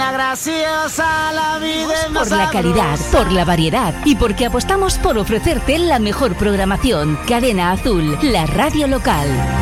la graciosa, la vida es más Por la calidad, por la variedad y porque apostamos por ofrecerte la mejor programación. Cadena Azul, la radio local.